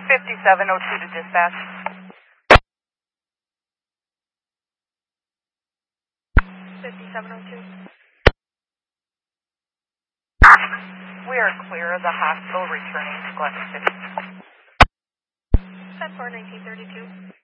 5702 to dispatch. 5702. We are clear of the hospital returning to Glen City. 10-4, 1932.